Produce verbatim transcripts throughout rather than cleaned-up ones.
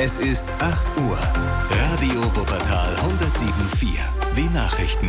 Es ist acht Uhr. Radio Wuppertal hundertsieben Komma vier. Die Nachrichten.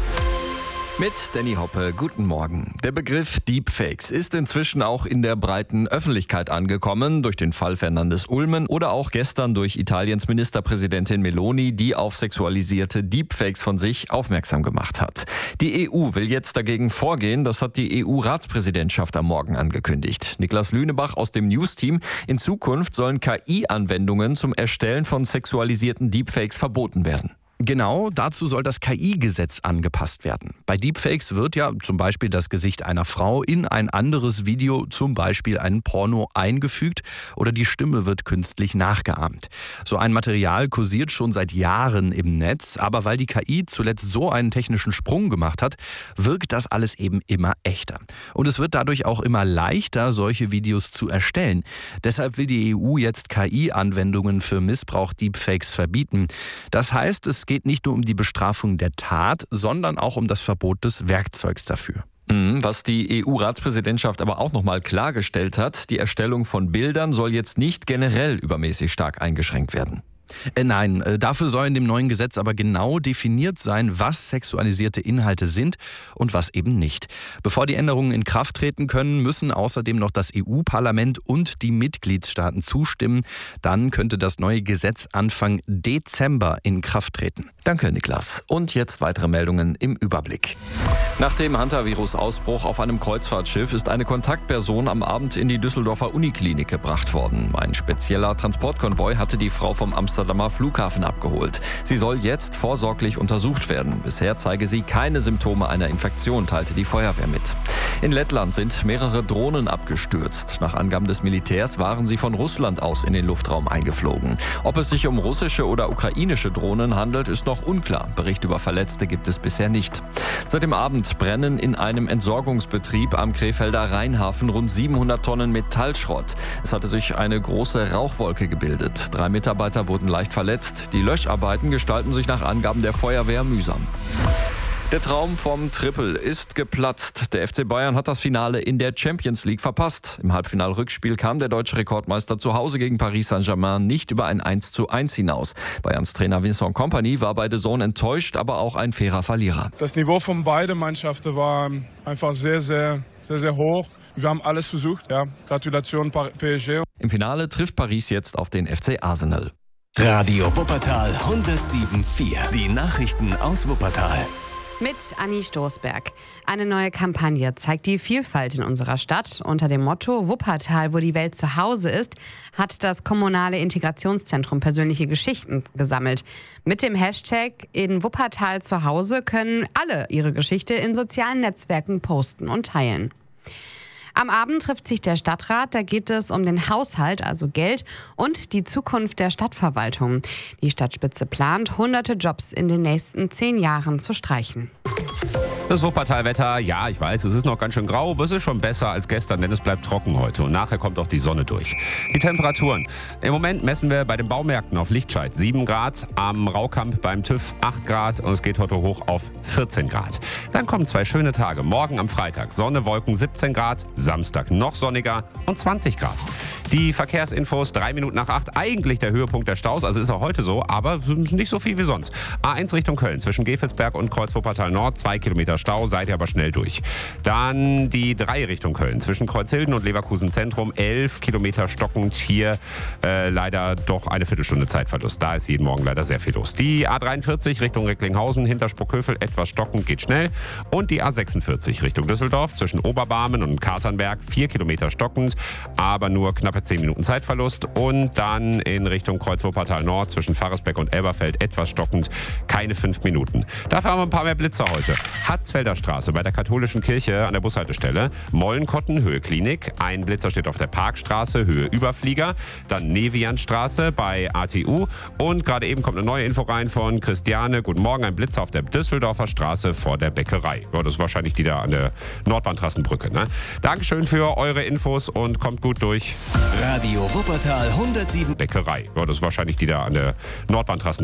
Mit Danny Hoppe, guten Morgen. Der Begriff Deepfakes ist inzwischen auch in der breiten Öffentlichkeit angekommen, durch den Fall Fernandes Ulmen oder auch gestern durch Italiens Ministerpräsidentin Meloni, die auf sexualisierte Deepfakes von sich aufmerksam gemacht hat. Die E U will jetzt dagegen vorgehen, das hat die E U-Ratspräsidentschaft am Morgen angekündigt. Niklas Lünebach aus dem News-Team: In Zukunft sollen K I-Anwendungen zum Erstellen von sexualisierten Deepfakes verboten werden. Genau, dazu soll das K I-Gesetz angepasst werden. Bei Deepfakes wird ja zum Beispiel das Gesicht einer Frau in ein anderes Video, zum Beispiel ein Porno, eingefügt oder die Stimme wird künstlich nachgeahmt. So ein Material kursiert schon seit Jahren im Netz, aber weil die K I zuletzt so einen technischen Sprung gemacht hat, wirkt das alles eben immer echter. Und es wird dadurch auch immer leichter, solche Videos zu erstellen. Deshalb will die E U jetzt K I-Anwendungen für Missbrauch-Deepfakes verbieten. Das heißt, es Es geht nicht nur um die Bestrafung der Tat, sondern auch um das Verbot des Werkzeugs dafür. Was die E U-Ratspräsidentschaft aber auch nochmal klargestellt hat: Die Erstellung von Bildern soll jetzt nicht generell übermäßig stark eingeschränkt werden. Äh, nein, äh, dafür soll in dem neuen Gesetz aber genau definiert sein, was sexualisierte Inhalte sind und was eben nicht. Bevor die Änderungen in Kraft treten können, müssen außerdem noch das E U-Parlament und die Mitgliedstaaten zustimmen. Dann könnte das neue Gesetz Anfang Dezember in Kraft treten. Danke, Niklas. Und jetzt weitere Meldungen im Überblick. Nach dem Hantavirus-Ausbruch auf einem Kreuzfahrtschiff ist eine Kontaktperson am Abend in die Düsseldorfer Uniklinik gebracht worden. Ein spezieller Transportkonvoi hatte die Frau vom Amsterdamer Flughafen abgeholt. Sie soll jetzt vorsorglich untersucht werden. Bisher zeige sie keine Symptome einer Infektion, teilte die Feuerwehr mit. In Lettland sind mehrere Drohnen abgestürzt. Nach Angaben des Militärs waren sie von Russland aus in den Luftraum eingeflogen. Ob es sich um russische oder ukrainische Drohnen handelt, ist noch unklar. Bericht über Verletzte gibt es bisher nicht. Seit dem Abend brennen in einem Entsorgungsbetrieb am Krefelder Rheinhafen rund siebenhundert Tonnen Metallschrott. Es hatte sich eine große Rauchwolke gebildet. Drei Mitarbeiter wurden leicht verletzt. Die Löscharbeiten gestalten sich nach Angaben der Feuerwehr mühsam. Der Traum vom Triple ist geplatzt. Der F C Bayern hat das Finale in der Champions League verpasst. Im Halbfinalrückspiel kam der deutsche Rekordmeister zu Hause gegen Paris Saint-Germain nicht über ein eins zu eins hinaus. Bayerns Trainer Vincent Kompany war bei The Zone enttäuscht, aber auch ein fairer Verlierer. Das Niveau von beiden Mannschaften war einfach sehr, sehr, sehr, sehr hoch. Wir haben alles versucht. Ja. Gratulation P S G. Im Finale trifft Paris jetzt auf den F C Arsenal. Radio Wuppertal hundertsieben Komma vier. Die Nachrichten aus Wuppertal. Mit Anni Stoßberg. Eine neue Kampagne zeigt die Vielfalt in unserer Stadt. Unter dem Motto Wuppertal, wo die Welt zu Hause ist, hat das kommunale Integrationszentrum persönliche Geschichten gesammelt. Mit dem Hashtag in Wuppertal zu Hause können alle ihre Geschichte in sozialen Netzwerken posten und teilen. Am Abend trifft sich der Stadtrat, da geht es um den Haushalt, also Geld, und die Zukunft der Stadtverwaltung. Die Stadtspitze plant, hunderte Jobs in den nächsten zehn Jahren zu streichen. Das Wuppertal-Wetter, ja, ich weiß, es ist noch ganz schön grau, aber es ist schon besser als gestern, denn es bleibt trocken heute und nachher kommt auch die Sonne durch. Die Temperaturen. Im Moment messen wir bei den Baumärkten auf Lichtscheid sieben Grad, am Raukamp beim TÜV acht Grad und es geht heute hoch auf vierzehn Grad. Dann kommen zwei schöne Tage. Morgen am Freitag Sonne, Wolken siebzehn Grad, Samstag noch sonniger und zwanzig Grad. Die Verkehrsinfos drei Minuten nach acht, eigentlich der Höhepunkt der Staus, also ist auch heute so, aber nicht so viel wie sonst. A eins Richtung Köln zwischen Gefelsberg und Kreuz Wuppertal Nord, zwei Kilometer Stau, seid ihr aber schnell durch. Dann die drei Richtung Köln zwischen Kreuzhilden und Leverkusen Zentrum, elf Kilometer stockend, hier äh, leider doch eine Viertelstunde Zeitverlust. Da ist jeden Morgen leider sehr viel los. Die A dreiundvierzig Richtung Recklinghausen hinter Sprockhövel, etwas stockend, geht schnell. Und die A sechsundvierzig Richtung Düsseldorf zwischen Oberbarmen und Katernberg, vier Kilometer stockend, aber nur knappe zehn Minuten Zeitverlust. Und dann in Richtung Kreuz Wuppertal Nord zwischen Pfarrersbeck und Elberfeld, etwas stockend, keine fünf Minuten. Dafür haben wir ein paar mehr Blitzer heute. Hatzfelder Straße bei der katholischen Kirche an der Bushaltestelle, Mollenkotten, Höhe Klinik, ein Blitzer steht auf der Parkstraße, Höhe Überflieger, dann Nevianstraße bei A T U und gerade eben kommt eine neue Info rein von Christiane. Guten Morgen, ein Blitzer auf der Düsseldorfer Straße vor der Bäckerei. Ja, das ist wahrscheinlich die da an der Nordbahntrassenbrücke, ne? Dankeschön für eure Infos und kommt gut durch. Radio Wuppertal hundertsieben. Bäckerei. Ja, das ist wahrscheinlich die da an der Nordbahntrassen.